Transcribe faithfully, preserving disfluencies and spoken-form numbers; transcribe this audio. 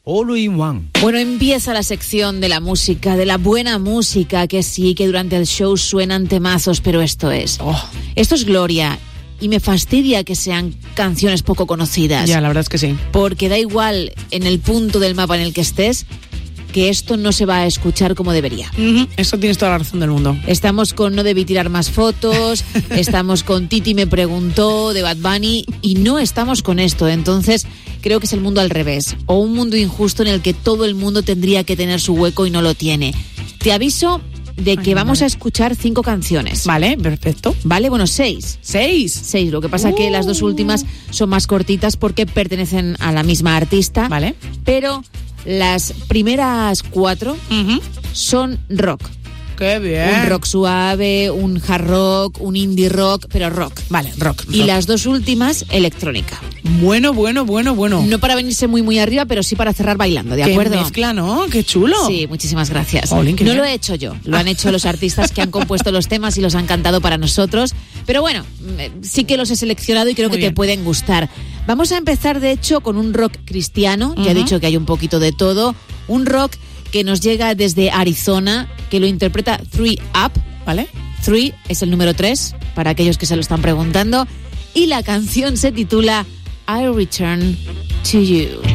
All in One. Bueno, empieza la sección de la música, de la buena música, que sí, que durante el show suenan temazos, pero esto es... Oh. Esto es gloria, y me fastidia que sean canciones poco conocidas. Ya, la verdad es que sí. Porque da igual en el punto del mapa en el que estés, que esto no se va a escuchar como debería. Uh-huh. Eso tienes toda la razón del mundo. Estamos con No debí tirar más fotos, estamos con Titi me preguntó, de Bad Bunny, y no estamos con esto. Entonces, creo que es el mundo al revés, o un mundo injusto en el que todo el mundo tendría que tener su hueco y no lo tiene. Te aviso de que Ay, vamos vale. a escuchar cinco canciones. Vale, perfecto. Vale, bueno, seis. ¿Seis? Seis, lo que pasa uh. que las dos últimas son más cortitas porque pertenecen a la misma artista. Vale. Pero las primeras cuatro uh-huh. son rock. ¡Qué bien! Un rock suave, un hard rock, un indie rock, pero rock. Vale, rock. Y rock. las dos últimas, electrónica. Bueno, bueno, bueno, bueno. No para venirse muy, muy arriba, pero sí para cerrar bailando, ¿de acuerdo? ¡Qué mezcla, ¿no? ¡Qué chulo! Sí, muchísimas gracias. Olin, no bien. lo he hecho yo, lo han hecho los artistas que han compuesto los temas y los han cantado para nosotros. Pero bueno, sí que los he seleccionado y creo muy que bien. te pueden gustar. Vamos a empezar, de hecho, con un rock cristiano. Uh-huh. Ya he dicho que hay un poquito de todo. Un rock que nos llega desde Arizona, que lo interpreta Three Up, ¿vale? Three es el número tres, para aquellos que se lo están preguntando. Y la canción se titula I Return to You.